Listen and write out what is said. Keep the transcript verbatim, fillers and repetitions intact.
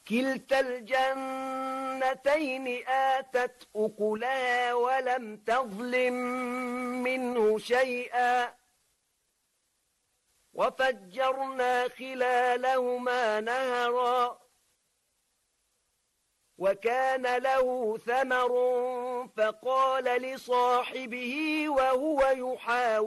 كلتا الجنتين آتت أكلها ولم تظلم منه شيئا وفجرنا خلالهما نهرا وكان له ثمر فقال لصاحبه وهو يحاول